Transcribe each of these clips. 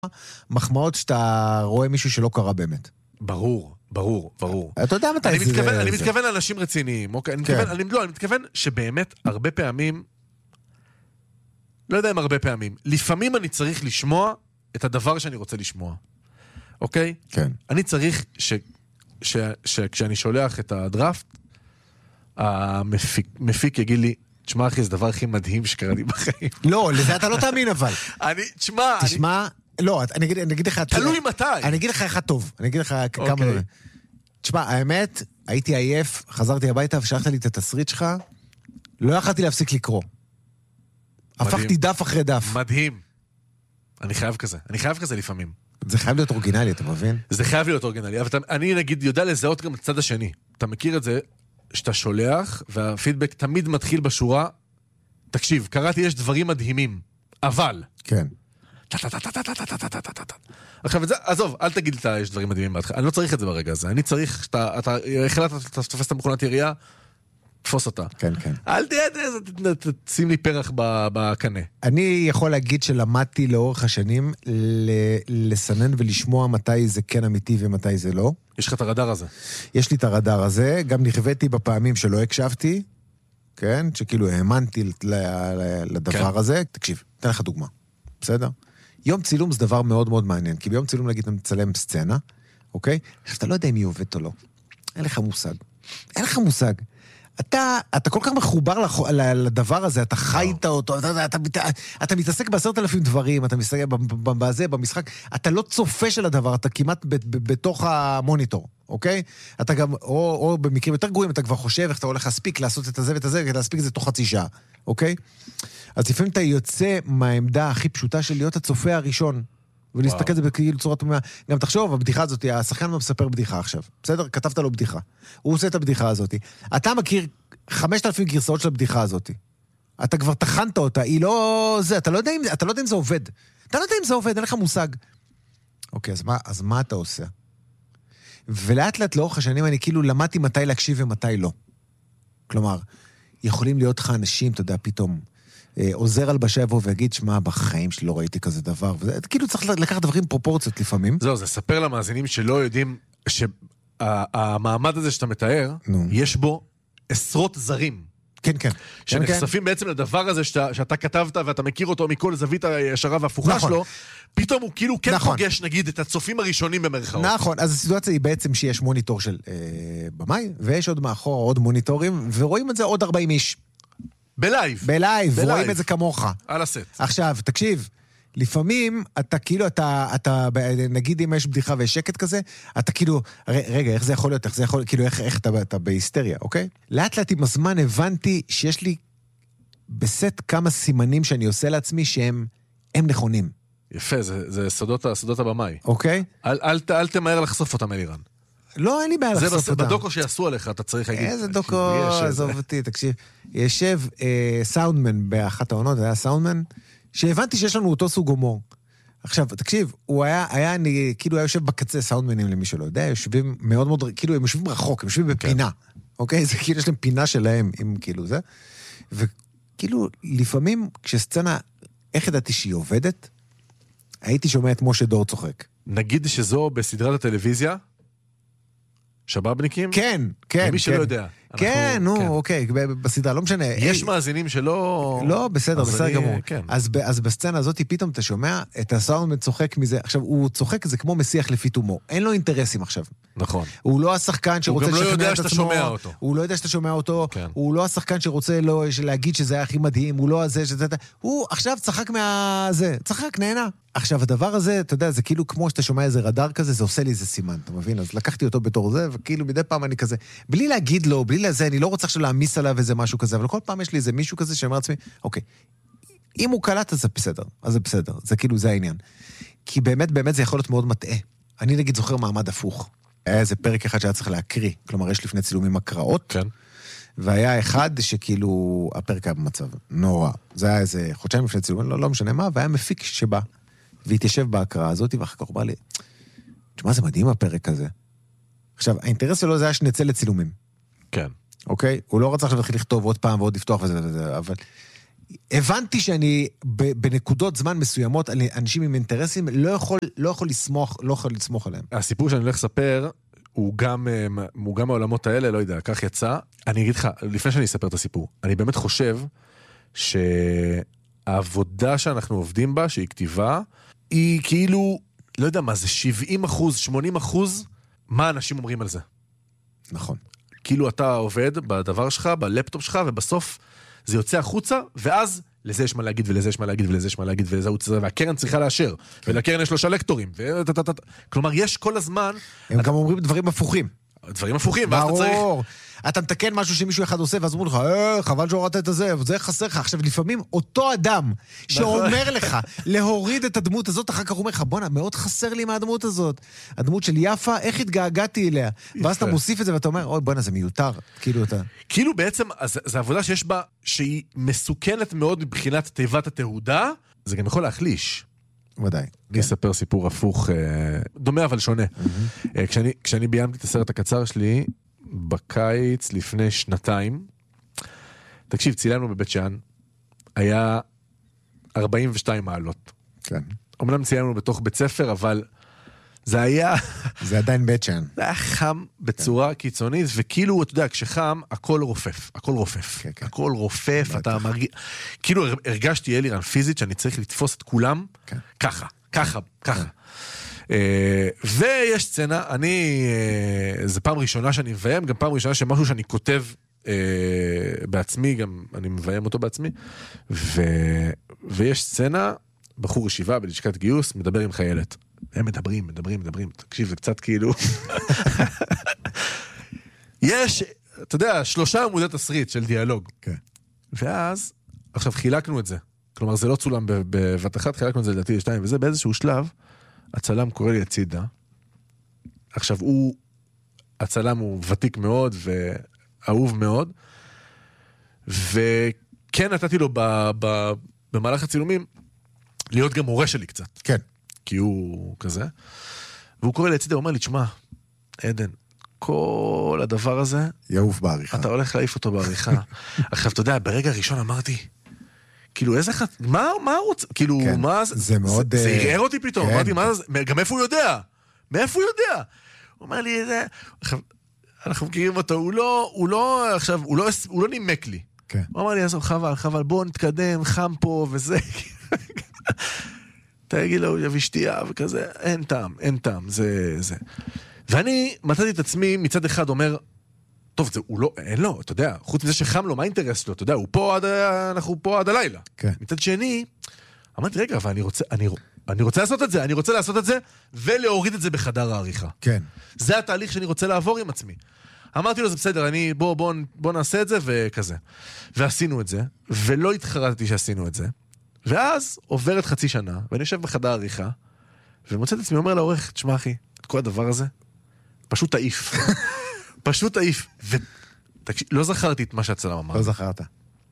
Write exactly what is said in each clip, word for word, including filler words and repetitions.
מחמאות שאתה רואה מישהו שלא קרה באמת. ברור, ברור, ברור. אתה יודע מתי זה... מתכוון, אני מתכוון לאנשים רציניים, אוקיי? אני מתכוון, אני, לא, אני מתכוון שבאמת הרבה פעמים, לא יודע אם הרבה פעמים, לפעמים אני צריך לשמוע את הדבר שאני רוצה לשמוע. אוקיי? כן. אני צריך ש... ש... שכשאני שולח את הדראפט, המפיק מפיק יגיד לי, תשמע אחי, זה דבר הכי מדהים שקראתי בחיים. לא, לזה אתה לא תאמין אבל. אני, תשמע... תשמע, לא, אני אגיד, אני אגיד לך... תלוי מתי. אני אגיד לך אחד טוב, אני אגיד לך כמה... תשמע, האמת, הייתי עייף, חזרתי הביתה ושלחת לי את התסריט שלך, לא יכלתי להפסיק לקרוא. הפכתי דף אחרי דף. מדהים. אני חייב כזה, אני חייב כזה לפעמים. זה חייב להיות אורגינלי, אתה מבין? זה חייב להיות אורגינלי, אבל אני נגיד יודע לזהות גם את הצד השני. אתה מכיר את זה שאתה שולח, והפידבק תמיד מתחיל בשורה, תקשיב, קראתי יש דברים מדהימים, אבל... כן. עכשיו, עזוב, אל תגיד לי יש דברים מדהימים בהתחלה, אני לא צריך את זה ברגע הזה, אני צריך שאתה, אתה החלטת, אתה תופס את המכונת ירייה, תפוס אותה. כן, כן. אל תשים לי פרח בקנה. אני יכול להגיד שלמדתי לאורך השנים לסנן ולשמוע מתי זה כן אמיתי ומתי זה לא. יש לך את הרדאר הזה. יש לי את הרדאר הזה, גם נכוויתי בפעמים שלא הקשבתי, כן, שכאילו האמנתי לדבר הזה. תקשיב, תן לך דוגמה, בסדר? יום צילום זה דבר מאוד מאוד מעניין, כי ביום צילום נגיד אתה מצלם סצנה, אוקיי? שאתה לא יודע אם היא עובדת או לא. אין לך מושג. אין לך מושג. אתה, אתה כל כך מחובר לדבר הזה, אתה חיית אותו, אתה, אתה, אתה, אתה מתעסק בעשרת אלפים דברים, אתה מתעסק בזה, במשחק, אתה לא צופה של הדבר, אתה כמעט ב, ב, בתוך המוניטור, אוקיי? אתה גם, או, או במקרים יותר גרועים, אתה כבר חושב איך אתה הולך להספיק לעשות את הזה ואת הזה, כדי להספיק את זה תוך חצי שעה, אוקיי? אז לפעמים אתה יוצא מהעמדה הכי פשוטה של להיות הצופה הראשון, ולהסתכל את זה בכאילו צורה תמימה. גם תחשוב, הבדיחה הזאת, השחקן מספר בדיחה עכשיו. בסדר? כתבת לו בדיחה. הוא עושה את הבדיחה הזאת. אתה מכיר חמשת אלפים גרסאות של הבדיחה הזאת. אתה כבר תחנת אותה, היא לא... זה, אתה לא יודע אם, אתה לא יודע אם זה עובד. אתה לא יודע אם זה עובד, אין לך מושג. אוקיי, אז מה, אז מה אתה עושה? ולאט לאט לאורך השנים אני כאילו למדתי מתי להקשיב ומתי לא. כלומר, יכולים להיות לך אנשים, אתה יודע, פתאום... עוזר על בשע יבוא ויגיד, שמה, בחיים שלי לא ראיתי כזה דבר, וזה, כאילו צריך לקחת דברים פרופורציות לפעמים. זהו, זה ספר למאזינים שלא יודעים שהמעמד הזה שאתה מתאר, יש בו עשרות זרים. כן, כן. שנחשפים בעצם לדבר הזה שאתה כתבת, ואתה מכיר אותו מכל זווית הישרה והפוכה שלו, פתאום הוא כאילו כן פוגש, נגיד, את הצופים הראשונים במרכאות. נכון, אז הסיטואציה היא בעצם שיש מוניטור של במאי, ויש עוד מאחור עוד מוניטורים, ורואים את זה עוד ארבעים איש. בלייב. בלייב, רואים את זה כמוך. על הסט. עכשיו, תקשיב, לפעמים אתה כאילו, אתה, אתה, נגיד אם יש בדיחה ויש שקט כזה, אתה כאילו, רגע, איך זה יכול להיות, איך זה יכול, כאילו, איך, איך אתה, אתה בהיסטריה, אוקיי? לאט לאט עם הזמן הבנתי שיש לי בסט כמה סימנים שאני עושה לעצמי שהם, הם נכונים. יפה, זה, זה סודות, סודות הבמאי. אוקיי? אל, אל, אל תמהר לחשוף אותם, אלירן. לא, אין לי בעיה לחשוף אותם. זה בדוקו שיעשו עליך, אתה צריך להגיד. איזה דוקו, עזוב אותי, תקשיב. ישב סאונדמן באחת העונות, זה היה סאונדמן, שהבנתי שיש לנו אותו סוג הומור. עכשיו, תקשיב, הוא היה, היה, אני, כאילו היה יושב בקצה, סאונדמנים למי שלא יודע, יושבים מאוד מאוד, כאילו הם יושבים רחוק, הם יושבים בפינה, אוקיי? זה כאילו יש להם פינה שלהם, עם כאילו זה. וכאילו, לפעמים, כשסצנה, איך ידעתי שהיא עובדת, הייתי שומע את משה דור צוחק. נגיד שזו בסדרת הטלוויזיה, שבאבניקים? כן, כן. למי שלא יודע. כן, נו, אוקיי, בסדרה, לא משנה. יש מאזינים שלא... לא, בסדר, בסדר גמור. אז בסצנה הזאת פתאום אתה שומע את הסאונדמן צוחק מזה. עכשיו, הוא צוחק, זה כמו מסיח לפי תומו. אין לו אינטרסים עכשיו. נכון. הוא לא השחקן שרוצה לשכנע את עצמו. הוא גם לא יודע שאתה שומע אותו. הוא לא יודע שאתה שומע אותו. הוא לא השחקן שרוצה להגיד שזה היה הכי מדהים. הוא לא הזה, שזה... הוא עכשיו צחק מהזה. צחק, נהנה. עכשיו, הדבר הזה, אתה יודע, זה כאילו כמו שאתה שומע איזה רדאר כזה, זה עושה לי איזה סימן, אתה מבין? אז לקחתי אותו בתור זה, וכאילו מדי פעם אני כזה, בלי להגיד לו, בלי לזה, אני לא רוצה עכשיו להמיס עליו איזה משהו כזה, אבל כל פעם יש לי איזה מישהו כזה שאומר לעצמי, אוקיי, אם הוא קלט, אז זה בסדר, אז זה בסדר, זה כאילו, זה העניין. כי באמת, באמת זה יכול להיות מאוד מטעה. אני נגיד זוכר מעמד הפוך. היה איזה פרק אחד שהיה צריך להקריא, כלומר, יש לפני צילומים הקראות, כן. והיה אחד שכאילו, הפרק היה במצב נורא. זה היה איזה חודשיים לפני צילומים, לא, לא משנה מה, והיה מפיק שבא והתיישב בהקראה הזאת, ואחר כך הוא בא לי, תשמע, זה מדהים הפרק הזה. עכשיו, האינטרס שלו זה היה שנצא לצילומים. כן. אוקיי? הוא לא רצה עכשיו להתחיל לכתוב עוד פעם ועוד לפתוח וזה וזה, אבל הבנתי שאני בנקודות זמן מסוימות, אנשים עם אינטרסים, לא יכול, לא יכול לסמוך, לא יכול לסמוך עליהם. הסיפור שאני הולך לספר, הוא גם, הוא גם העולמות האלה, לא יודע, כך יצא. אני אגיד לך, לפני שאני אספר את הסיפור, אני באמת חושב שהעבודה שאנחנו עובדים בה, שהיא כתיבה, היא כאילו, לא יודע מה, זה שבעים אחוז, שמונים אחוז, מה אנשים אומרים על זה. נכון. כאילו אתה עובד בדבר שלך, בלפטופ שלך, ובסוף זה יוצא החוצה, ואז לזה יש מה להגיד, ולזה יש מה להגיד, ולזה יש מה להגיד, ולזה הוא צריך, והקרן צריכה לאשר, ולקרן יש שלושה לקטורים, כלומר, יש כל הזמן... הם גם אומרים דברים הפוכים. דברים הפוכים, ואז אתה צריך... אתה מתקן משהו שמישהו אחד עושה, ואז אומרים לך, אה, חבל שהורדת את זה, וזה חסר לך. עכשיו, לפעמים אותו אדם שאומר לך להוריד את הדמות הזאת, אחר כך אומר לך, בונה, מאוד חסר לי מהדמות הזאת. הדמות של יפה, איך התגעגעתי אליה? ואז אתה מוסיף את זה ואתה אומר, אוי, בונה, זה מיותר. כאילו אתה... כאילו בעצם, זו עבודה שיש בה, שהיא מסוכנת מאוד מבחינת תיבת התהודה, זה גם יכול להחליש. ודאי. אני אספר סיפור הפוך, דומה אבל שונה. כשאני, כשאני ביימתי את הסרט הקצר שלי, בקיץ לפני שנתיים, תקשיב, צילמנו בבית שאן, היה ארבעים ושתיים מעלות. כן. אמנם צילמנו בתוך בית ספר, אבל זה היה... זה עדיין בית שאן. זה היה חם בצורה קיצונית, וכאילו, אתה יודע, כשחם, הכל רופף, הכל רופף. כן, כן. הכל רופף, אתה מרגיש... כאילו הרגשתי אלירן פיזית, שאני צריך לתפוס את כולם, כן. ככה, ככה, ככה. ויש סצנה, אני, זה פעם ראשונה שאני מביים, גם פעם ראשונה שמשהו שאני כותב בעצמי, גם אני מביים אותו בעצמי, ויש סצנה, בחור ישיבה בלשכת גיוס, מדבר עם חיילת. הם מדברים, מדברים, מדברים, תקשיב, זה קצת כאילו... יש, אתה יודע, שלושה עמודי תסריט של דיאלוג. כן. ואז, עכשיו חילקנו את זה. כלומר, זה לא צולם בבת אחת, חילקנו את זה לדעתי לשתיים, וזה באיזשהו שלב, הצלם קורא לי הצידה. עכשיו, הוא, הצלם הוא ותיק מאוד ואהוב מאוד, וכן נתתי לו ב, ב, במהלך הצילומים להיות גם מורה שלי קצת. כן. כי הוא כזה. והוא קורא לי הצידה, הוא אומר לי, תשמע, עדן, כל הדבר הזה... יעוף בעריכה. אתה הולך להעיף אותו בעריכה. עכשיו, אתה יודע, ברגע הראשון אמרתי, כאילו, איזה חת... מה, מה רוצה? כאילו, כן, מה... זה מאוד... זה ערער אותי פתאום. כן. אמרתי, מה זה? גם איפה הוא יודע? מאיפה הוא יודע? הוא אומר לי, זה... עכשיו, אנחנו מכירים אותו, הוא לא, הוא לא, עכשיו, הוא לא, הוא לא נימק לי. כן. הוא אמר לי, עזוב, חבל, חבל, בוא נתקדם, חם פה, וזה... תגיד לו, יביא שתייה, וכזה, אין טעם, אין טעם, זה, זה. ואני מצאתי את עצמי, מצד אחד אומר, טוב, זה, הוא לא, אין לו, אתה יודע, חוץ מזה שחם לו, מה האינטרס לו? אתה יודע, הוא פה עד, אנחנו פה עד הלילה. כן. מצד שני, אמרתי, רגע, אבל אני רוצה, אני, אני רוצה לעשות את זה, אני רוצה לעשות את זה, ולהוריד את זה בחדר העריכה. כן. זה התהליך שאני רוצה לעבור עם עצמי. אמרתי לו, זה בסדר, אני, בוא, בוא, בוא נעשה את זה, וכזה. ועשינו את זה, ולא התחרטתי שעשינו את זה. ואז עוברת חצי שנה, ואני יושב בחדר העריכה, ומוצא את עצמי, אומר לעורך, תשמע אחי, את כל הדבר הזה, פשוט תעיף. פשוט תעיף. ותקשיב, לא זכרתי את מה שהצלם אמר. לא זכרת.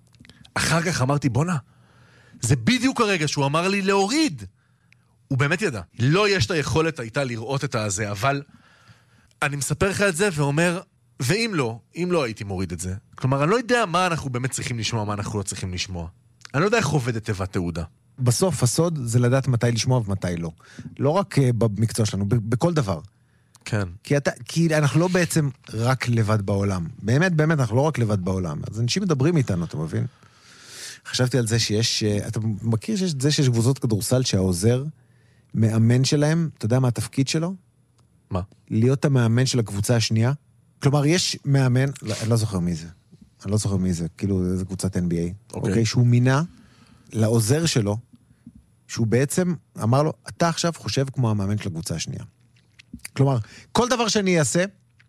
אחר כך אמרתי, בונה, זה בדיוק הרגע שהוא אמר לי להוריד. הוא באמת ידע. לא יש את היכולת הייתה לראות את הזה, אבל אני מספר לך את זה ואומר, ואם לא, אם לא הייתי מוריד את זה, כלומר, אני לא יודע מה אנחנו באמת צריכים לשמוע, מה אנחנו לא צריכים לשמוע. אני לא יודע איך עובדת תיבת תעודה. בסוף, הסוד זה לדעת מתי לשמוע ומתי לא. לא רק uh, במקצוע שלנו, ב- בכל דבר. כן. כי, אתה, כי אנחנו לא בעצם רק לבד בעולם. באמת, באמת, אנחנו לא רק לבד בעולם. אז אנשים מדברים איתנו, אתה מבין? חשבתי על זה שיש, אתה מכיר שיש, זה שיש קבוצות כדורסל שהעוזר מאמן שלהם, אתה יודע מה התפקיד שלו? מה? להיות המאמן של הקבוצה השנייה. כלומר, יש מאמן, לא, אני לא זוכר מי זה. אני לא זוכר מי זה, כאילו, זה קבוצת אן בי איי. אוקיי. אוקיי, שהוא מינה לעוזר שלו, שהוא בעצם אמר לו, אתה עכשיו חושב כמו המאמן של הקבוצה השנייה. כלומר, כל דבר שאני אעשה,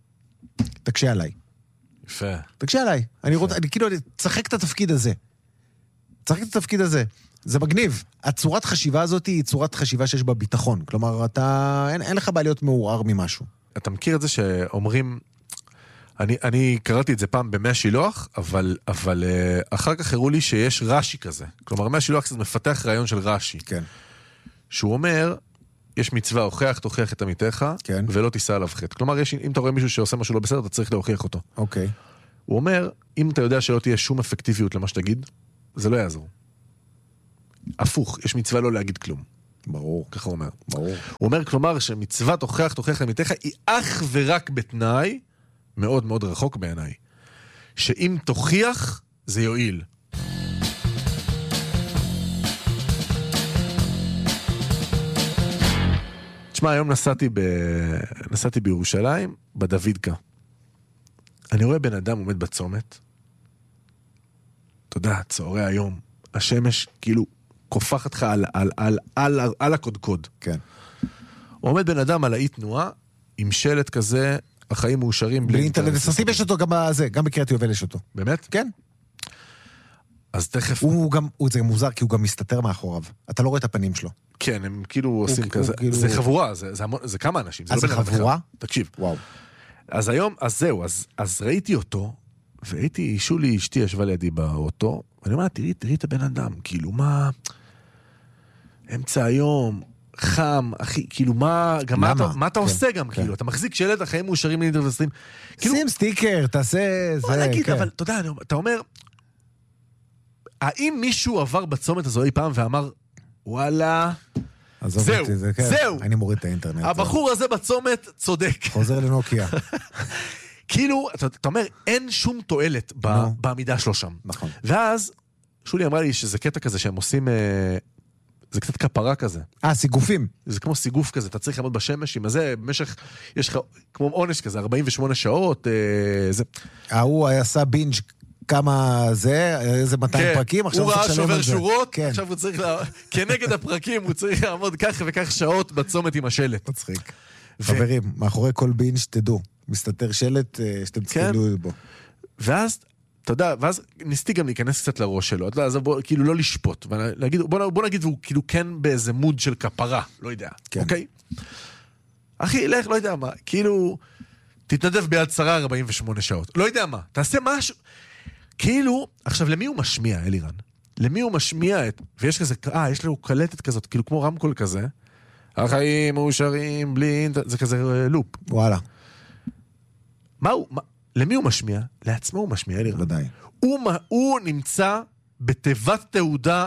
תקשה עליי. יפה. תקשה עליי. אני רוצה, אני כאילו, צחק את התפקיד הזה. צחק את התפקיד הזה. זה מגניב. הצורת חשיבה הזאת היא צורת חשיבה שיש בה ביטחון. כלומר, אתה, אין, אין לך בעיה להיות מעורר ממשהו. אתה מכיר את זה שאומרים, אני, אני קראתי את זה פעם במאה שילוח, אבל, אבל uh, אחר כך הראו לי שיש רש"י כזה. כלומר, מאה שילוח זה מפתח רעיון של רש"י. כן. שהוא אומר, יש מצווה, הוכח, תוכיח את עמיתך, כן. ולא תישא עליו חטא. כלומר, יש, אם אתה רואה מישהו שעושה משהו לא בסדר, אתה צריך להוכיח אותו. אוקיי. הוא אומר, אם אתה יודע שלא תהיה שום אפקטיביות למה שתגיד, זה לא יעזור. הפוך, יש מצווה לא להגיד כלום. ברור. ככה הוא אומר. ברור. הוא אומר, כלומר, שמצווה תוכח תוכח למיתך, היא אך ורק בתנאי, מאוד מאוד רחוק בעיניי, שאם תוכיח, זה יועיל. תשמע, היום נסעתי, ב... נסעתי בירושלים, בדוידקה. אני רואה בן אדם עומד בצומת, אתה יודע, צהרי היום, השמש כאילו קופחת לך על, על, על, על, על, על הקודקוד. כן. עומד בן אדם על האי תנועה, עם שלט כזה, החיים מאושרים בלי אינטרנט וסרטים יש אותו גם בזה, גם בקריית יובל יש אותו. באמת? כן. אז תכף... הוא גם, הוא, זה גם מוזר, כי הוא גם מסתתר מאחוריו. אתה לא רואה את הפנים שלו. כן, הם כאילו עושים הוא, כזה. הוא כאילו... זה חבורה, זה, זה, המון, זה כמה אנשים. אז זה, לא זה חבורה? תקשיב. וואו. אז היום, אז זהו, אז, אז ראיתי אותו, והייתי, שולי, אשתי ישבה לידי באוטו, ואני אומר, תראי, תראי את הבן אדם, כאילו, מה... אמצע היום, חם, אחי, כאילו, מה... גם מה אתה, מה אתה כן, עושה גם, כן. כאילו? אתה מחזיק שלט, החיים מאושרים לאינטרנט וסטרים. כאילו, שים סטיקר, תעשה... בוא זה, נגיד, כן. אבל, אתה יודע, אתה אומר, האם מישהו עבר בצומת הזו אי פעם ואמר, וואלה... זהו, אותי, זה, כן. זהו. אני מוריד את האינטרנט. הבחור זה. הזה בצומת צודק. חוזר לנוקיה. כאילו, אתה, אתה אומר, אין שום תועלת ב, no. בעמידה שלו שם. נכון. ואז, שולי אמרה לי שזה קטע כזה שהם עושים, אה, זה קצת כפרה כזה. אה, סיגופים. זה כמו סיגוף כזה, אתה צריך לעמוד בשמש עם הזה, במשך, יש לך, כמו עונש כזה, ארבעים ושמונה שעות, אה, זה. ההוא עשה בינג' כמה זה, איזה מאתיים כן, פרקים, עכשיו הוא הוא ראה צריך לשלם על שובר זה. שורות, כן. עכשיו הוא צריך, לה... כנגד הפרקים, הוא צריך לעמוד כך וכך שעות בצומת עם השלט. מצחיק. ו... חברים, מאחורי כל בינג' תדעו, מסתתר שלט שאתם תסתכלו כן. בו. ואז, אתה יודע, ואז ניסיתי גם להיכנס קצת לראש שלו, אתה יודע, אז בוא, כאילו לא לשפוט, ולהגיד, בוא, בוא נגיד, והוא כאילו כן באיזה מוד של כפרה, לא יודע, כן. אוקיי? אחי, לך, לא יודע מה, כאילו, תתנדב ביד שרה ארבעים ושמונה שעות, לא יודע מה, תעשה משהו, כאילו, עכשיו, למי הוא משמיע, אלירן? למי הוא משמיע את, ויש כזה, אה, יש לו קלטת כזאת, כאילו כמו רמקול כזה, החיים מאושרים, בלי, זה כזה לופ. וואלה. מה הוא, מה, למי הוא משמיע? לעצמו הוא משמיע, אלירן. ודאי. הוא, הוא נמצא בתיבת תעודה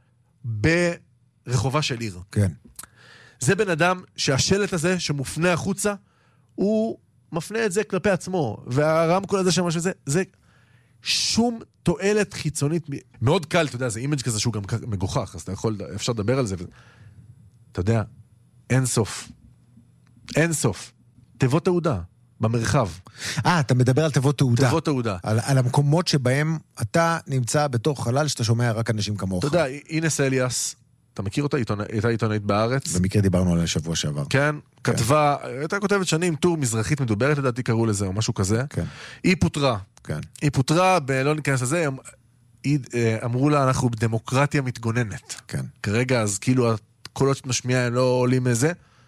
ברחובה של עיר. כן. זה בן אדם שהשלט הזה שמופנה החוצה, הוא מפנה את זה כלפי עצמו, והרמקול הזה שמה שזה, זה שום תועלת חיצונית, מאוד קל, אתה יודע, זה אימג' כזה שהוא גם מגוחך, אז אתה יכול, אפשר לדבר על זה, ו... אתה יודע, אין סוף. אין סוף. תיבות תעודה. במרחב. אה, אתה מדבר על תיבות תעודה. תיבות תעודה. על, על המקומות שבהם אתה נמצא בתוך חלל שאתה שומע רק אנשים כמוך. אתה יודע, אינס אליאס, אתה מכיר אותה? הייתה עיתונאית בארץ. במקרה דיברנו עליה שבוע שעבר. כן, כתבה, הייתה כותבת שנים, טור מזרחית מדוברת, לדעתי קראו לזה, או משהו כזה. כן. היא פוטרה. כן. היא פוטרה, לא ניכנס לזה, אמרו לה, אנחנו בדמוקרטיה מתגוננת. כן. כרגע, אז כאילו, הקולות שאת משמיעה הם לא עולים מזה.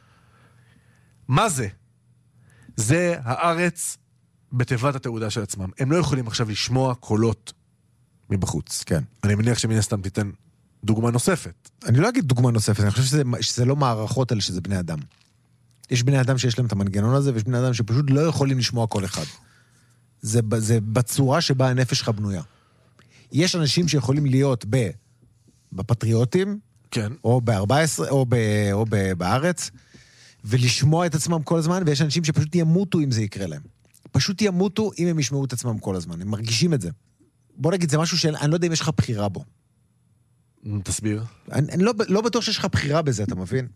מה זה? זה הארץ בתיבת התעודה של עצמם. הם לא יכולים עכשיו לשמוע קולות מבחוץ. כן. אני מניח שמן הסתם תיתן דוגמה נוספת. אני לא אגיד דוגמה נוספת, אני חושב שזה, שזה לא מערכות, אלא שזה בני אדם. יש בני אדם שיש להם את המנגנון הזה, ויש בני אדם שפשוט לא יכולים לשמוע כל אחד. זה, זה בצורה שבה הנפש שלך בנויה. יש אנשים שיכולים להיות ב, בפטריוטים, כן. או ב-ארבע עשרה, או, ב, או ב, בארץ, ולשמוע את עצמם כל הזמן, ויש אנשים שפשוט ימותו אם זה יקרה להם. פשוט ימותו אם הם ישמעו את עצמם כל הזמן. הם מרגישים את זה. בוא נגיד, זה משהו שאני לא יודע אם יש לך בחירה בו. תסביר. אני, אני לא, לא בטוח שיש לך בחירה בזה, אתה מבין?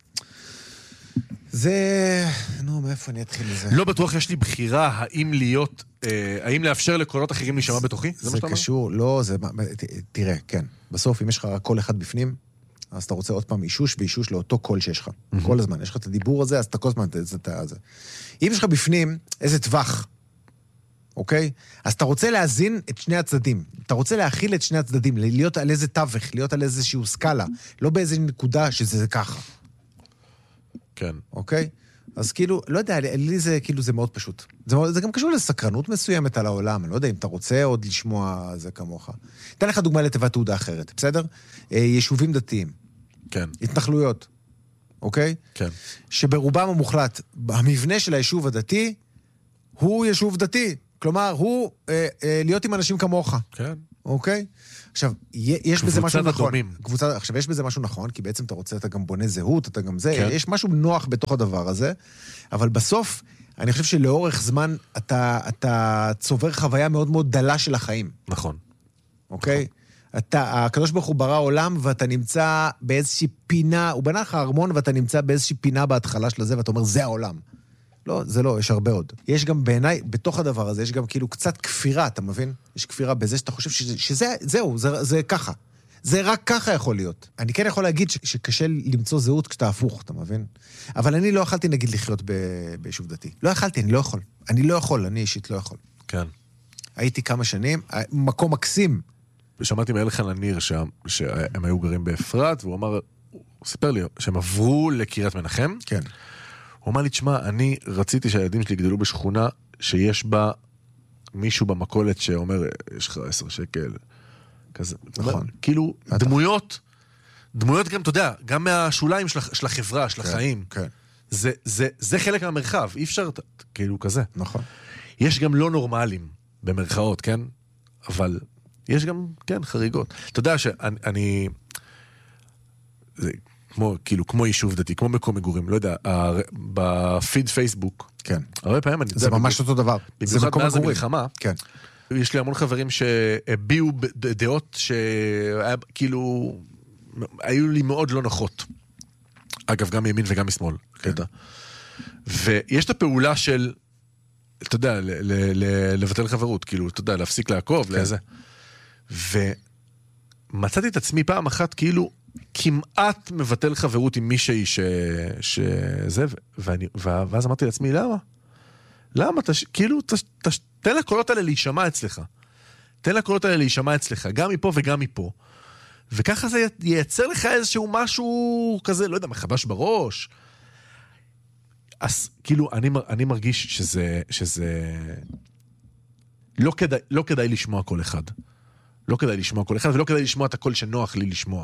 זה... נו, מאיפה אני אתחיל לזה? לא בטוח יש לי בחירה האם להיות, אה, האם לאפשר לקולות אחרים להישמע בתוכי? זה, זה מה שאתה אומר? קשור, לא, זה... תראה, כן. בסוף, אם יש לך רק קול אחד בפנים, אז אתה רוצה עוד פעם אישוש ואישוש לאותו קול שיש לך. Mm-hmm. כל הזמן. יש לך את הדיבור הזה, אז אתה כל הזמן... זה. אם יש לך בפנים איזה טווח, אוקיי? אז אתה רוצה להזין את שני הצדדים. אתה רוצה להכיל את שני הצדדים, להיות על איזה טווח, להיות על איזשהו סקאלה, לא באיזה נקודה שזה ככה. כן. אוקיי? אז כאילו, לא יודע, לי זה כאילו זה מאוד פשוט. זה, זה גם קשור לסקרנות מסוימת על העולם, אני לא יודע אם אתה רוצה עוד לשמוע זה כמוך. אתן לך דוגמה לתיבת תעודה אחרת, בסדר? יישובים דתיים. כן. התנחלויות, אוקיי? כן. שברובם המוחלט, המבנה של היישוב הדתי, הוא יישוב דתי. כלומר, הוא אה, אה, להיות עם אנשים כמוך. כן. אוקיי? עכשיו, יש בזה משהו נכון. הדומים. קבוצה, עכשיו, יש בזה משהו נכון, כי בעצם אתה רוצה, אתה גם בונה זהות, אתה גם זה, כן. יש משהו נוח בתוך הדבר הזה, אבל בסוף, אני חושב שלאורך זמן, אתה, אתה צובר חוויה מאוד מאוד דלה של החיים. נכון. אוקיי? אתה, הקדוש ברוך הוא ברא עולם, ואתה נמצא באיזושהי פינה, הוא בנה לך ארמון, ואתה נמצא באיזושהי פינה בהתחלה של זה, ואתה אומר, זה העולם. לא, זה לא, יש הרבה עוד. יש גם בעיניי, בתוך הדבר הזה, יש גם כאילו קצת כפירה, אתה מבין? יש כפירה בזה שאתה חושב שזה, שזה, זהו, זה, זה ככה. זה רק ככה יכול להיות. אני כן יכול להגיד ש, שקשה למצוא זהות כשאתה הפוך, אתה מבין? אבל אני לא יכלתי, נגיד, לחיות ב, ביישוב דתי. לא יכלתי, אני לא יכול. אני לא יכול, אני אישית לא יכול. כן. הייתי כמה שנים, מקום מקסים. ושמעתי מאלחן הניר שה, שהם היו גרים באפרת, והוא אמר, הוא סיפר לי שהם עברו לקריית מנחם. כן. הוא אמר לי, תשמע, אני רציתי שהילדים שלי יגדלו בשכונה שיש בה מישהו במכולת שאומר, יש לך עשר שקל, כזה. נכון. כאילו, דמויות, דמויות גם, אתה יודע, גם מהשוליים של, של החברה, של החיים. כן. זה, זה, זה חלק מהמרחב, אי אפשר, כאילו, כזה. נכון. יש גם לא נורמלים, במרכאות, כן? אבל יש גם, כן, חריגות. אתה יודע שאני, אני, זה, כמו, כאילו, כמו יישוב דתי, כמו מקום מגורים, לא יודע, בפיד פייסבוק. כן. הרבה פעמים אני... זה ממש אותו דבר. זה מקום מאז המלחמה. כן. יש לי המון חברים שהביעו דעות שהיה, כאילו, היו לי מאוד לא נוחות. אגב, גם מימין וגם משמאל. כן. ויש את הפעולה של, אתה יודע, לבטל חברות, כאילו, אתה יודע, להפסיק לעקוב, לאיזה. ומצאתי את עצמי פעם אחת, כאילו, כמעט מבטל חברות עם מישהי ש... שזה, ואני... ואז אמרתי לעצמי, למה? למה? תש... כאילו, תש... תש... תן לקולות האלה להישמע אצלך. תן לקולות האלה להישמע אצלך, גם מפה וגם מפה. וככה זה ייצר לך איזשהו משהו כזה, לא יודע, מחבש בראש. אז כאילו, אני, אני מרגיש שזה... שזה... לא כדאי, לא כדאי לשמוע כל אחד. לא כדאי לשמוע כל אחד, ולא כדאי לשמוע את הקול שנוח לי לשמוע.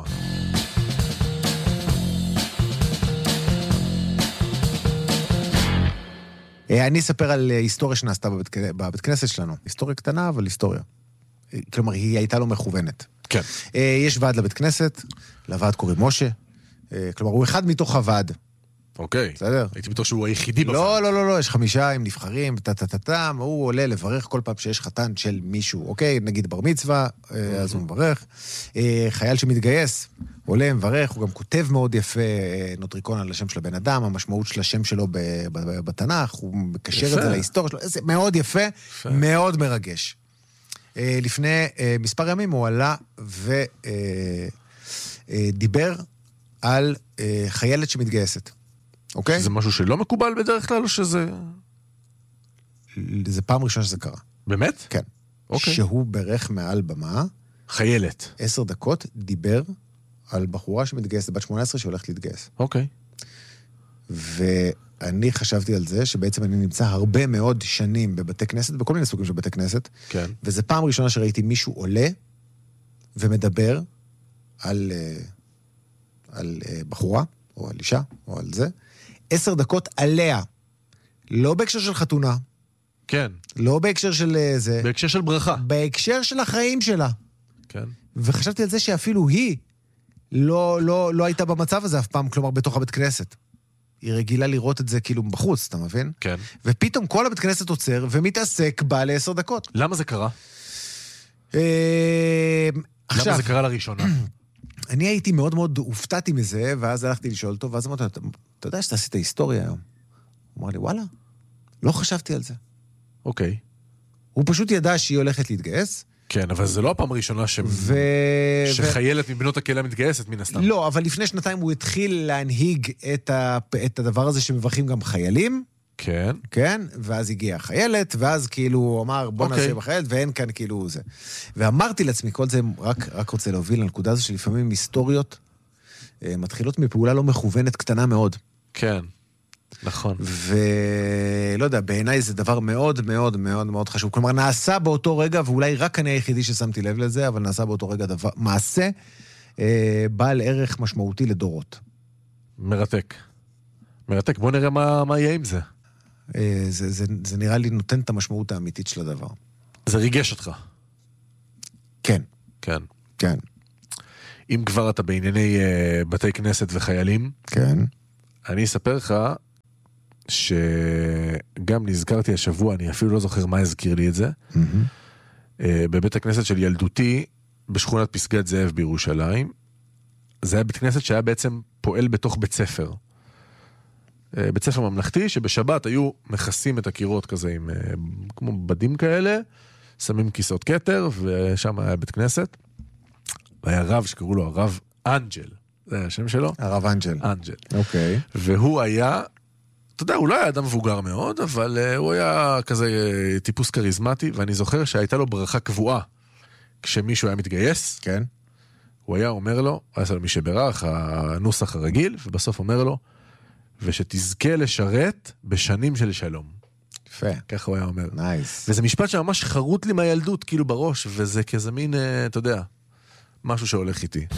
אני אספר על היסטוריה שנעשתה בבית, בבית כנסת שלנו. היסטוריה קטנה, אבל היסטוריה. כלומר, היא הייתה לא מכוונת. כן. יש ועד לבית כנסת, לוועד קוראים משה. כלומר, הוא אחד מתוך הוועד. אוקיי. בסדר? הייתי בטוח שהוא היחידי בוועד. לא, לא, לא, לא, יש חמישה, הם נבחרים, טטטטם, הוא עולה לברך כל פעם שיש חתן של מישהו, אוקיי? נגיד בר מצווה, אז הוא מברך. חייל שמתגייס, עולה, מברך, הוא גם כותב מאוד יפה נוטריקון על השם של הבן אדם, המשמעות של השם שלו בתנ"ך, הוא מקשר את זה להיסטוריה שלו, זה מאוד יפה, מאוד מרגש. לפני מספר ימים הוא עלה ודיבר על חיילת שמתגייסת. אוקיי? זה משהו שלא מקובל בדרך כלל, או שזה... זה פעם ראשונה שזה קרה. באמת? כן. אוקיי. שהוא ברך מעל במה. חיילת. עשר דקות דיבר על בחורה שמתגייסת, בת שמונה עשרה שהולכת להתגייס. אוקיי. ואני חשבתי על זה, שבעצם אני נמצא הרבה מאוד שנים בבתי כנסת, בכל מיני סוגים של בתי כנסת. כן. וזה פעם ראשונה שראיתי מישהו עולה ומדבר על, על בחורה, או על אישה, או על זה. עשר דקות עליה. לא בהקשר של חתונה. כן. לא בהקשר של זה. בהקשר של ברכה. בהקשר של החיים שלה. כן. וחשבתי על זה שאפילו היא לא, לא, לא הייתה במצב הזה אף פעם, כלומר בתוך הבית כנסת. היא רגילה לראות את זה כאילו בחוץ, אתה מבין? כן. ופתאום כל הבית כנסת עוצר ומתעסק בה לעשר דקות. למה זה קרה? עכשיו, למה זה קרה לראשונה? אני הייתי מאוד מאוד הופתעתי מזה, ואז הלכתי לשאול אותו, ואז אמרתי, אתה, אתה יודע שאתה עשית היסטוריה היום? הוא אמר לי, וואלה, לא חשבתי על זה. אוקיי. הוא פשוט ידע שהיא הולכת להתגייס. כן, אבל זה לא הפעם הראשונה ש... ו... שחיילת מבנות הקהילה מתגייסת מן הסתם. לא, אבל לפני שנתיים הוא התחיל להנהיג את, ה... את הדבר הזה שמברכים גם חיילים. כן. כן, ואז הגיעה חיילת, ואז כאילו הוא אמר, בוא נעשה בחיילת, ואין כאן כאילו זה. ואמרתי לעצמי, כל זה רק, רק רוצה להוביל לנקודה הזו, שלפעמים היסטוריות מתחילות מפעולה לא מכוונת קטנה מאוד. כן, נכון. ולא יודע, בעיניי זה דבר מאוד מאוד מאוד מאוד חשוב. כלומר, נעשה באותו רגע, ואולי רק אני היחידי ששמתי לב לזה, אבל נעשה באותו רגע דבר, מעשה אה, בעל ערך משמעותי לדורות. מרתק. מרתק, בוא נראה מה, מה יהיה עם זה. אה, זה, זה, זה נראה לי נותן את המשמעות האמיתית של הדבר. זה ריגש אותך. כן. כן. כן. אם כבר אתה בענייני uh, בתי כנסת וחיילים, כן. אני אספר לך שגם נזכרתי השבוע, אני אפילו לא זוכר מה הזכיר לי את זה, Mm-hmm. uh, בבית הכנסת של ילדותי, בשכונת פסגת זאב בירושלים, זה היה בית כנסת שהיה בעצם פועל בתוך בית ספר. Uh, בית ספר ממלכתי, שבשבת היו מכסים את הקירות כזה עם uh, כמו בדים כאלה, שמים כיסאות כתר, ושם היה בית כנסת. והיה רב שקראו לו הרב אנג'ל. זה היה השם שלו? הרב אנג'ל. אנג'ל. אוקיי. והוא היה, אתה יודע, הוא לא היה אדם מבוגר מאוד, אבל uh, הוא היה כזה uh, טיפוס קריזמטי, ואני זוכר שהייתה לו ברכה קבועה, כשמישהו היה מתגייס, כן. הוא היה אומר לו, היה עשה לו מי שברך, הנוסח הרגיל, ובסוף אומר לו, ושתזכה לשרת בשנים של שלום. יפה. ככה הוא היה אומר. נייס. וזה משפט שממש חרוט לי מהילדות, כאילו בראש, וזה כזה מין, uh, אתה יודע, משהו שהולך איתי.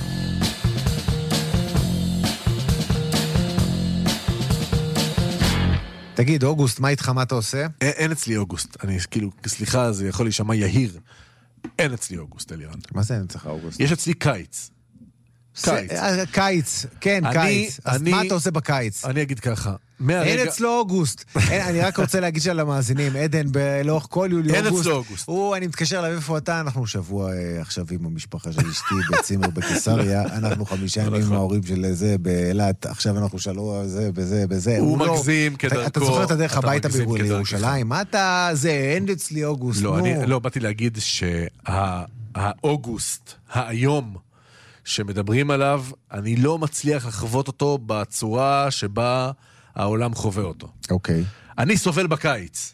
תגיד, אוגוסט, מה איתך, מה אתה עושה? אין, אין אצלי אוגוסט. אני, כאילו, סליחה, זה יכול להישמע יהיר. אין אצלי אוגוסט, אלירן. מה זה אין אצלך אוגוסט? יש אצלי קיץ. קיץ. קיץ, כן, אני, קיץ. אז אני, מה אתה עושה בקיץ? אני אגיד ככה. מהרגע... אין אצלו אוגוסט. אין, אני רק רוצה להגיד של המאזינים, עדן, לאורך כל יולי אין אוגוסט. אצלו אוגוסט. הוא, אני מתקשר אליו, איפה אתה? אנחנו שבוע אה, עכשיו עם המשפחה של אשתי בצימר בקיסריה, אנחנו חמישה ימים עם ההורים של זה באילת, עכשיו אנחנו שלו זה, בזה, בזה. הוא לא, מגזים כדרכו. אתה זוכר את הדרך הביתה בירושלים? מה אתה, זה, אין אצלי אוגוסט, לא, נו. אני לא, באתי להגיד שהאוגוסט, היום, שמדברים עליו, אני לא מצליח לחוות אותו בצורה שבה העולם חווה אותו. אוקיי. אני סובל בקיץ.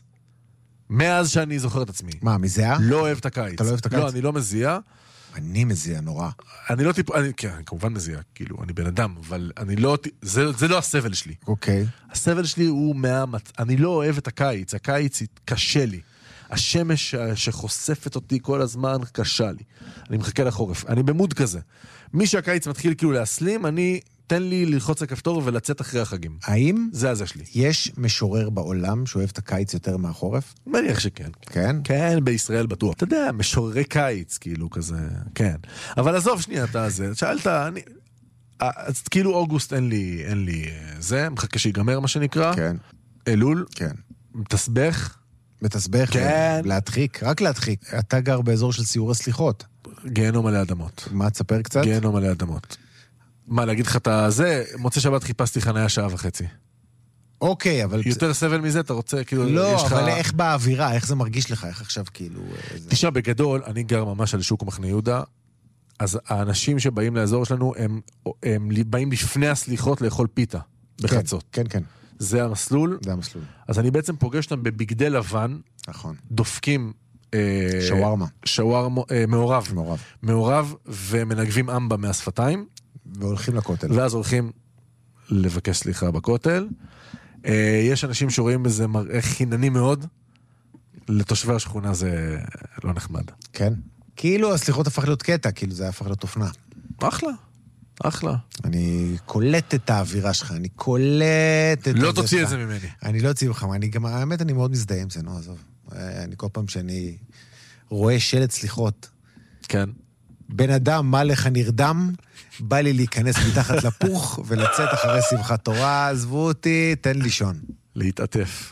מאז שאני זוכר את עצמי. מה, מזיע? לא אוהב את הקיץ. אתה לא אוהב את הקיץ? לא, אני לא מזיע. אני מזיע נורא. אני לא טיפ... אני, כן, אני כמובן מזיע, כאילו, אני בן אדם, אבל אני לא... זה, זה לא הסבל שלי. אוקיי. הסבל שלי הוא מהמת... אני לא אוהב את הקיץ. הקיץ קשה לי. השמש שחושפת אותי כל הזמן קשה לי. אני מחכה לחורף. אני במוד כזה. מי שהקיץ מתחיל כאילו להסלים, אני... תן לי ללחוץ הכפתור ולצאת אחרי החגים. האם זה הזה שלי. יש משורר בעולם שאוהב את הקיץ יותר מהחורף? מניח שכן. כן? כן, בישראל בטוח. אתה יודע, משוררי קיץ, כאילו כזה, כן. אבל עזוב שנייה, אתה זה, שאלת, אני... אז כאילו אוגוסט אין לי, אין לי זה, מחכה שיגמר מה שנקרא. כן. אלול. כן. מתסבך. מתסבך? כן. להדחיק, רק להדחיק. אתה גר באזור של סיורי סליחות. גיהנום עלי אדמות. מה, תספר קצת? גיהנום עלי אדמות. מה, להגיד לך את זה? מוצא שבת חיפשתי חניה שעה וחצי. אוקיי, אבל... יותר סבל מזה, אתה רוצה, כאילו... לא, אבל איך באווירה, איך זה מרגיש לך? איך עכשיו כאילו... תשמע, בגדול, אני גר ממש על שוק מחנה יהודה, אז האנשים שבאים לאזור שלנו, הם, הם באים לפני הסליחות לאכול פיתה, בחצות. כן, כן, כן. זה המסלול. זה המסלול. אז אני בעצם פוגש אותם בבגדי לבן, נכון. דופקים... שווארמה. שווארמה, מעורב. מעורב. מעורב, ומנגבים אמבה מהשפתיים. והולכים לכותל. ואז הולכים לבקש סליחה בכותל. יש אנשים שרואים בזה מראה חינני מאוד, לתושבי השכונה זה לא נחמד. כן? כאילו הסליחות הפך להיות קטע, כאילו זה הפך להיות אופנה. אחלה, אחלה. אני קולט את האווירה שלך, אני קולט את... לא תוציא את זה ממני. אני לא אוציא ממך, אני גם, האמת אני מאוד מזדהה עם זה, נו, עזוב. אני כל פעם שאני רואה שלט סליחות. כן. בן אדם, מה לך נרדם, בא לי להיכנס מתחת לפוך ולצאת אחרי שמחת תורה, עזבו אותי, תן לישון. להתעטף.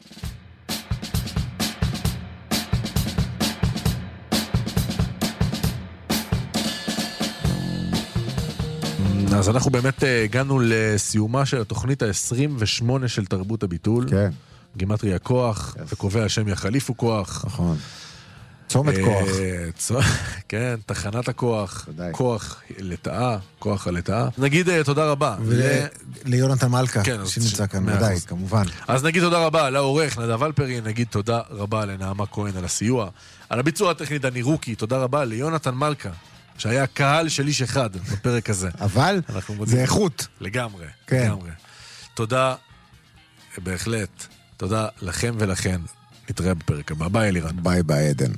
אז אנחנו באמת הגענו לסיומה של התוכנית ה-עשרים ושמונה של תרבות הביטול. כן. גימטרי הכוח, וקובע השם יחליפו כוח. נכון. צומת כוח. כן, תחנת הכוח, כוח לטאה, כוח הלטאה. נגיד תודה רבה. ליונתן מלכה, שנמצא כאן, ודאי, כמובן. אז נגיד תודה רבה לעורך נדב אלפרין, נגיד תודה רבה לנעמה כהן על הסיוע, על הביצוע הטכני דני רוקי, תודה רבה ליונתן מלכה, שהיה קהל של איש אחד בפרק הזה. אבל זה איכות. לגמרי, לגמרי. תודה, בהחלט, תודה לכם ולכן. נתראה בפרק הבא. ביי אלירן. ביי ביי עדן.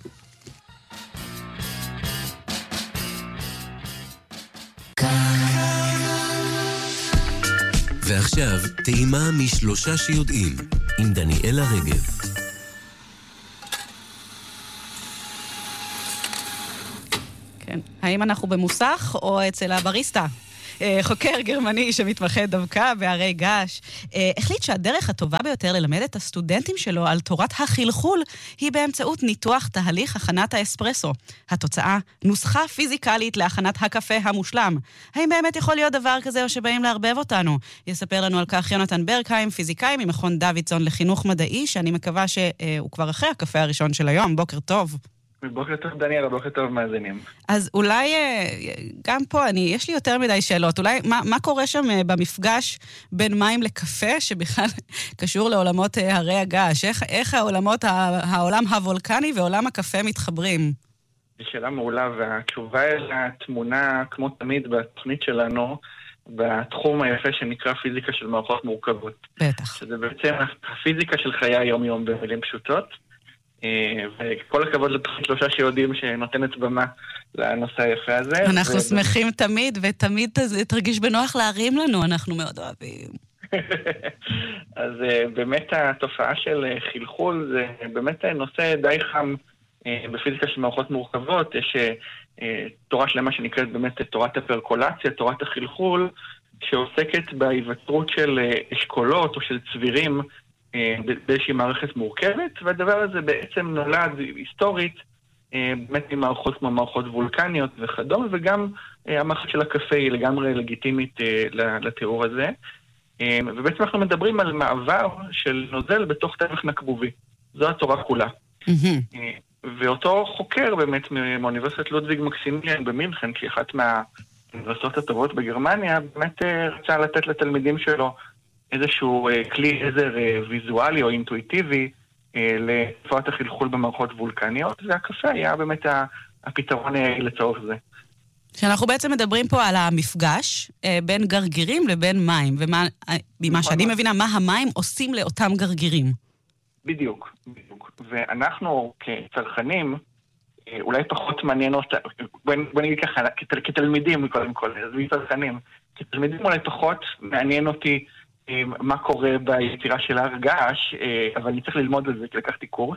ועכשיו טעימה משלושה שיודעים עם דניאלה רגב. כן. כן. האם אנחנו במוסך או אצל הבריסטה? חוקר גרמני שמתמחה דווקא בהרי געש, החליט שהדרך הטובה ביותר ללמד את הסטודנטים שלו על תורת החלחול היא באמצעות ניתוח תהליך הכנת האספרסו. התוצאה, נוסחה פיזיקלית להכנת הקפה המושלם. האם באמת יכול להיות דבר כזה או שבאים להרבב אותנו? יספר לנו על כך יונתן ברקהיים, פיזיקאי ממכון דוידסון לחינוך מדעי, שאני מקווה שהוא כבר אחרי הקפה הראשון של היום. בוקר טוב. בוקר טוב דניאל, בוקר טוב מאזינים. אז אולי, גם פה, אני, יש לי יותר מדי שאלות. אולי, מה, מה קורה שם במפגש בין מים לקפה, שבכלל קשור לעולמות הרי הגעש? איך, איך העולמות, העולם הוולקני ועולם הקפה מתחברים? זו שאלה מעולה, והתשובה אל התמונה, כמו תמיד בתוכנית שלנו, בתחום היפה שנקרא פיזיקה של מערכות מורכבות. בטח. שזה בעצם הפיזיקה של חיי היום-יום במילים פשוטות. וכל הכבוד לתוכנית שלושה שיודעים שנותנת במה לנושא היפה הזה. אנחנו שמחים תמיד, ותמיד תרגיש בנוח להרים לנו, אנחנו מאוד אוהבים. אז באמת התופעה של חלחול זה באמת נושא די חם בפיזיקה של מערכות מורכבות. יש תורה שלמה שנקראת באמת תורת הפרקולציה, תורת החלחול, שעוסקת בהיווצרות של אשכולות או של צבירים באיזושהי מערכת מורכבת, והדבר הזה בעצם נולד היסטורית באמת עם מערכות כמו מערכות וולקניות וכדומה, וגם המערכת של הקפה היא לגמרי לגיטימית לתיאור הזה. ובעצם אנחנו מדברים על מעבר של נוזל בתוך טווח נקבובי. זו התורה כולה. ואותו חוקר באמת מאוניברסיטת לודוויג מקסימיליאן במינכן, שהיא אחת מהאוניברסיטאות הטובות בגרמניה, באמת רצה לתת לתלמידים שלו איזשהו כלי עזר ויזואלי או אינטואיטיבי לתופעת החלחול במערכות וולקניות, והקפה היה באמת הפתרון לצורך זה. שאנחנו בעצם מדברים פה על המפגש בין גרגירים לבין מים, וממה שאני מבינה, מה המים עושים לאותם גרגירים. בדיוק, בדיוק. ואנחנו כצרכנים, אולי פחות מעניין אותה, בוא נגיד ככה, כתלמידים קודם כל, אז מצרכנים, כתלמידים אולי פחות מעניין אותי מה קורה ביצירה של הר געש, אבל אני צריך ללמוד על זה, כי לקחתי קורס.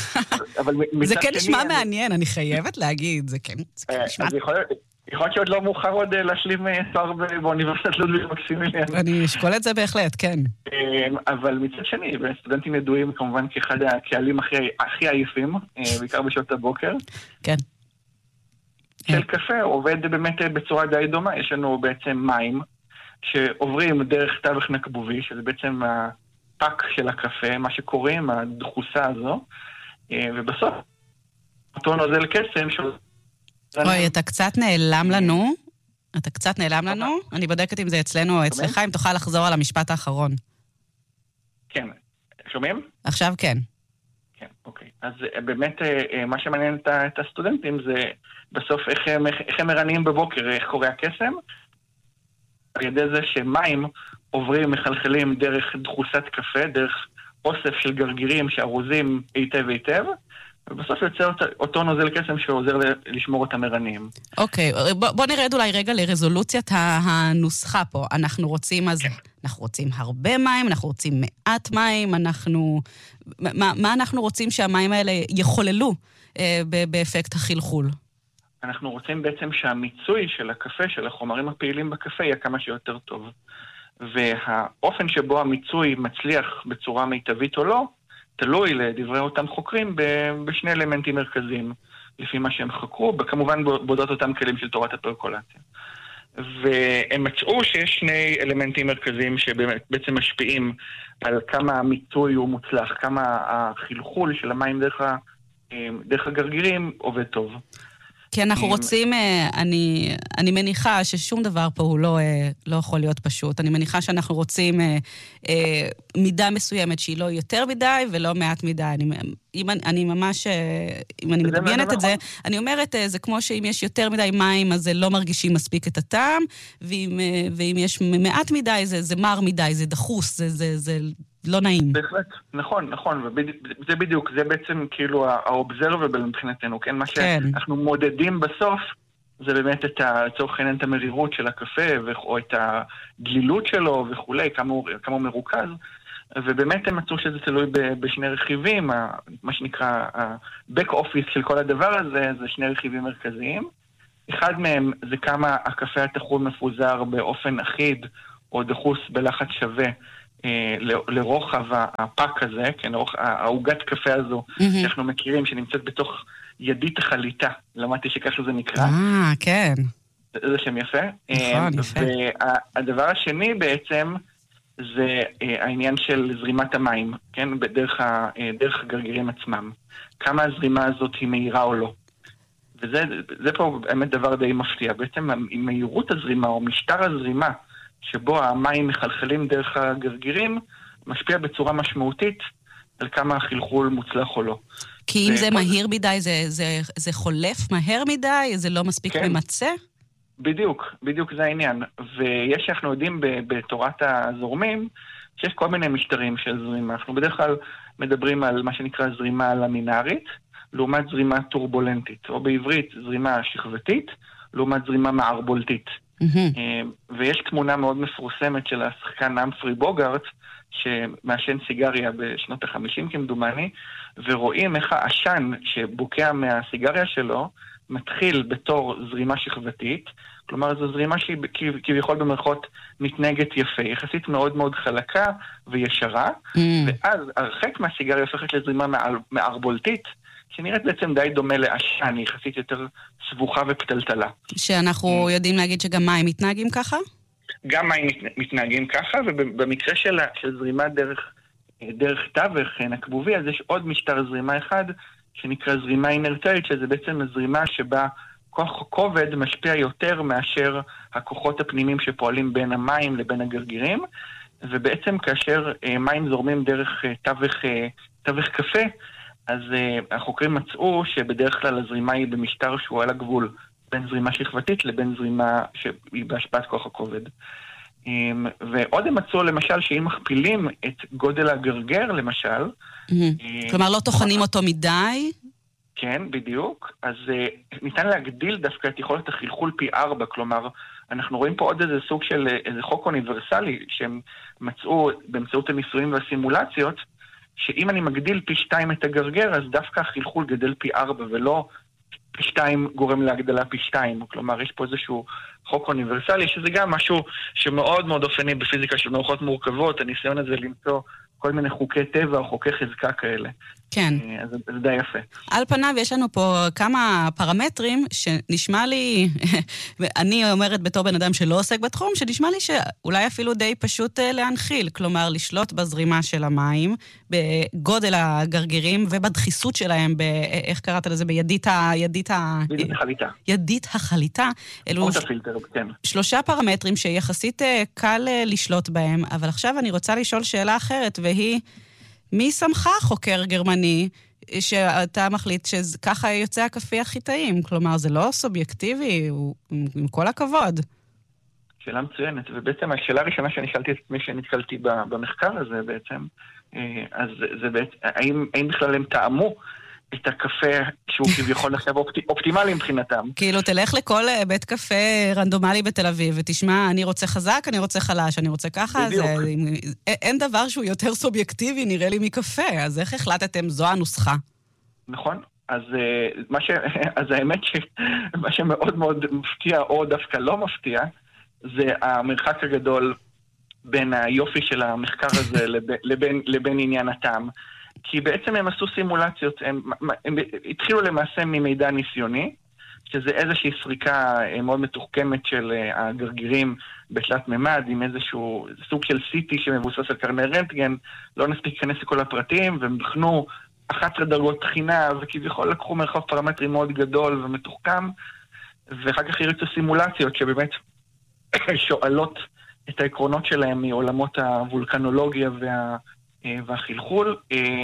זה כן נשמע מעניין, אני חייבת להגיד, זה כן נשמע... יכול להיות שעוד לא מאוחר עוד להשלים תואר באוניברסיטת לודוויג מקסימיליאן. אני אשקול את זה בהחלט, כן. אבל מצד שני, סטודנטים ידועים כמובן כאחד הקהלים הכי עייפים, בעיקר בשעות הבוקר. כן. של קפה עובד באמת בצורה די דומה, יש לנו בעצם מים, שעוברים דרך טווח נקבובי, שזה בעצם הפק של הקפה, מה שקוראים, הדחוסה הזו, ובסוף, אותו נוזל קסם של... אוי, אתה קצת נעלם לנו, אתה קצת נעלם לנו, אני בודקת אם זה אצלנו או אצלך, אם תוכל לחזור על המשפט האחרון. כן, שומעים? עכשיו כן. כן, אוקיי. אז באמת, מה שמעניין את הסטודנטים זה בסוף איך הם מרנים בבוקר, איך קורה הקסם, על ידי זה שמים עוברים, מחלחלים דרך דחוסת קפה, דרך אוסף של גרגירים שארוזים היטב היטב, ובסוף יוצא אותו נוזל קסם שעוזר לשמור אותם ערניים. אוקיי, בוא, בוא נרד אולי רגע לרזולוציית הנוסחה פה. אנחנו רוצים אז, כן. אנחנו רוצים הרבה מים, אנחנו רוצים מעט מים, אנחנו... מה, מה אנחנו רוצים שהמים האלה יחוללו אה, באפקט החלחול? אנחנו רוצים בעצם שהמיצוי של הקפה, של החומרים הפעילים בקפה, יהיה כמה שיותר טוב. והאופן שבו המיצוי מצליח בצורה מיטבית או לא, תלוי לדברי אותם חוקרים בשני אלמנטים מרכזיים, לפי מה שהם חקרו, וכמובן בודות אותם כלים של תורת הפרקולציה. והם מצאו שיש שני אלמנטים מרכזיים שבעצם משפיעים על כמה המיצוי הוא מוצלח, כמה החלחול של המים דרך, דרך הגרגירים עובד טוב. כי אנחנו רוצים, אני, אני מניחה ששום דבר פה הוא לא, לא יכול להיות פשוט. אני מניחה שאנחנו רוצים מידה מסוימת שהיא לא יותר מדי ולא מעט מדי. אני, אם אני ממש, אם אני מדמיינת את זה, אני אומרת, זה כמו שאם יש יותר מדי מים, אז זה לא מרגישים מספיק את הטעם, ואם, ואם יש מעט מדי, זה, זה מר מדי, זה דחוס, זה, זה, זה לא נעים. בהחלט, נכון, נכון, וזה בדיוק, זה בעצם כאילו האובזרבל מבחינתנו, כן? מה שאנחנו מודדים בסוף, זה באמת את הצורך העניין את המרירות של הקפה, או את הגלילות שלו וכולי, כמה הוא מרוכז, ובאמת הם מצאו שזה תלוי בשני רכיבים, מה שנקרא ה-back office של כל הדבר הזה, זה שני רכיבים מרכזיים, אחד מהם זה כמה הקפה הטחון מפוזר באופן אחיד או דחוס בלחץ שווה אה, לרוחב הפק הזה, כן, העוגת קפה הזו mm-hmm. שאנחנו מכירים, שנמצאת בתוך ידית החליטה. למדתי שככה זה נקרא. אה, כן. זה, זה שם יפה. נכון, יפה. והדבר השני בעצם זה אה, העניין של זרימת המים, כן, בדרך ה, אה, דרך הגרגירים עצמם. כמה הזרימה הזאת היא מהירה או לא. וזה זה פה באמת דבר די מפתיע. בעצם מהירות הזרימה או משטר הזרימה שבו המים מחלחלים דרך הגרגירים משפיע בצורה משמעותית על כמה החלחול מוצלח או לא. כי אם זה מהיר מדי, זה, זה, זה חולף מהר מדי? זה לא מספיק כן. ממצא? בדיוק, בדיוק זה העניין. ויש, אנחנו יודעים בתורת הזורמים, שיש כל מיני משטרים של זרימה. אנחנו בדרך כלל מדברים על מה שנקרא זרימה למינארית, לעומת זרימה טורבולנטית, או בעברית זרימה שכבתית, לעומת זרימה מערבולתית. Mm-hmm. ויש תמונה מאוד מפורסמת של השחקן אמפרי בוגארט, שמעשן סיגריה בשנות החמישים כמדומני, ורואים איך העשן שבוקע מהסיגריה שלו, מתחיל בתור זרימה שכבתית, כלומר זו זרימה שהיא כביכול במרכאות מתנהגת יפה, יחסית מאוד מאוד חלקה וישרה, mm. ואז הרחק מהסיגריה הופכת לזרימה מערבולתית, שנראית בעצם די דומה לעשן, היא יחסית יותר סבוכה ופתלתלה. שאנחנו יודעים להגיד שגם מים מתנהגים ככה? גם מים מתנהגים ככה, ובמקרה של, של זרימה דרך, דרך תווך נקבובי, אז יש עוד משטר זרימה אחד, שנקרא זרימה אינרטלית, שזה בעצם הזרימה שבה כוח הכובד משפיע יותר מאשר הכוחות הפנימיים שפועלים בין המים לבין הגרגירים, ובעצם כאשר מים זורמים דרך תווך, תווך קפה, אז uh, החוקרים מצאו שבדרך כלל הזרימה היא במשטר שהוא על הגבול בין זרימה שכבתית לבין זרימה שהיא בהשפעת כוח הכובד. Um, ועוד הם מצאו למשל שאם מכפילים את גודל הגרגר למשל... Mm-hmm. Uh, כלומר לא תוכנים אותו מדי? כן, בדיוק. אז uh, ניתן להגדיל דווקא את יכולת החלחול פי ארבע, כלומר אנחנו רואים פה עוד איזה סוג של איזה חוק אוניברסלי שהם מצאו באמצעות הניסויים והסימולציות, שאם אני מגדיל פי שתיים את הגרגר, אז דווקא החלחול גדל פי ארבע, ולא פי שתיים גורם להגדלה פי שתיים. כלומר, יש פה איזשהו חוק אוניברסלי, שזה גם משהו שמאוד מאוד אופייני בפיזיקה של מערכות מורכבות, הניסיון הזה למצוא כל מיני חוקי טבע או חוקי חזקה כאלה. כן. אז זה די יפה. על פניו יש לנו פה כמה פרמטרים שנשמע לי, אני אומרת בתור בן אדם שלא עוסק בתחום, שנשמע לי שאולי אפילו די פשוט להנחיל, כלומר לשלוט בזרימה של המים, בגודל הגרגירים ובדחיסות שלהם, איך קראת לזה? בידית ה... ידית ה... ידית החליטה. ידית החליטה. אלו ש... הפילטר, כן. שלושה פרמטרים שיחסית קל לשלוט בהם, אבל עכשיו אני רוצה לשאול שאלה אחרת, והיא... מי שמך, חוקר גרמני, שאתה מחליט שככה יוצא הקפה הכי טעים? כלומר, זה לא סובייקטיבי, הוא, עם כל הכבוד. שאלה מצוינת, ובעצם השאלה הראשונה שאני שאלתי את מי שנתקלתי במחקר הזה בעצם, אז זה בעצם, האם, האם בכלל הם טעמו את הקפה שהוא כביכול עכשיו אופטימלי מבחינתם. כאילו, תלך לכל בית קפה רנדומלי בתל אביב, ותשמע, אני רוצה חזק, אני רוצה חלש, אני רוצה ככה, זה, אין דבר שהוא יותר סובייקטיבי, נראה לי מקפה, אז איך החלטתם, זו הנוסחה? נכון, אז, מה ש, אז האמת שמה שמאוד מאוד מפתיע, או דווקא לא מפתיע, זה המרחק הגדול בין היופי של המחקר הזה לבין, לבין עניין הטעם. כי בעצם הם עשו סימולציות, הם, הם התחילו למעשה ממידע ניסיוני, שזה איזושהי סריקה מאוד מתוחכמת של הגרגירים בתלת ממד, עם איזשהו סוג של סיטי שמבוסס על קרני רנטגן, לא נספיק להיכנס לכל הפרטים, והם בחנו אחת עשרה דרגות תחינה, וכביכול לקחו מרחב פרמטרי מאוד גדול ומתוחכם, ואחר כך הריצו סימולציות שבאמת שואלות את העקרונות שלהם מעולמות הוולקנולוגיה וה... והחלחול,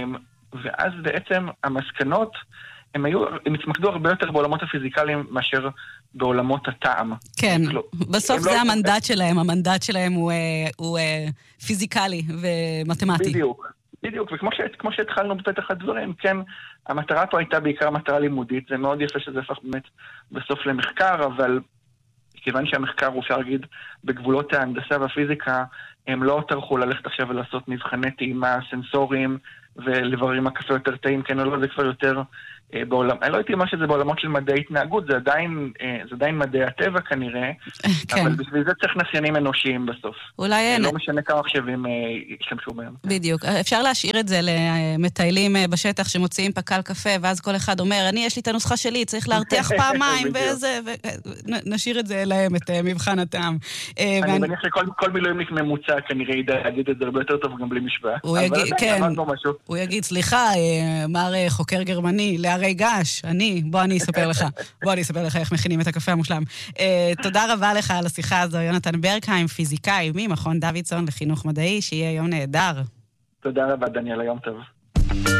ואז בעצם המסקנות, הם היו, הם התמקדו הרבה יותר בעולמות הפיזיקליים מאשר בעולמות הטעם. כן, בסוף זה לא... המנדט שלהם, המנדט שלהם הוא, הוא פיזיקלי ומתמטי. בדיוק, בדיוק, וכמו ש, כמו שהתחלנו בפתח הדברים, כן, המטרה פה הייתה בעיקר מטרה לימודית, זה מאוד יפה שזה הפך באמת בסוף למחקר, אבל כיוון שהמחקר הוא אפשר להגיד בגבולות ההנדסה והפיזיקה, הם לא טרחו ללכת עכשיו ולעשות מבחני טעימה סנסוריים ולברר אם הקפה יותר טעים, כן או לא, זה כבר יותר בעולם, אני לא הייתי אומר שזה בעולמות של מדעי התנהגות, זה עדיין, זה עדיין מדעי הטבע כנראה, כן. אבל בשביל זה צריך נסיינים אנושיים בסוף. אולי אין. לא משנה כמה מחשבים ישתמשו בהם. בדיוק. אפשר להשאיר את זה למטיילים בשטח שמוציאים פקל קפה, ואז כל אחד אומר, אני, יש לי את הנוסחה שלי, צריך להרתיח פעמיים, וזה, ונשאיר את זה להם, את מבחן הטעם. אני מניח שכל מילואימניק ממוצע כנראה ידע להגיד את זה הרבה יותר טוב גם בלי משוואה. כן, הוא יגיד, סליחה, מר חוקר גרמני, להרי גש, אני, בוא אני אספר לך, בוא אני אספר לך איך מכינים את הקפה המושלם. תודה רבה לך על השיחה הזו, יונתן ברקהיים, פיזיקאי ממכון דוידסון לחינוך מדעי, שיהיה יום נהדר. תודה רבה, דניאל, היום טוב.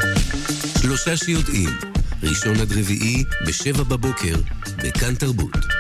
שלושה שיודעים, ראשון עד רביעי, בשבע בבוקר, בכאן תרבות.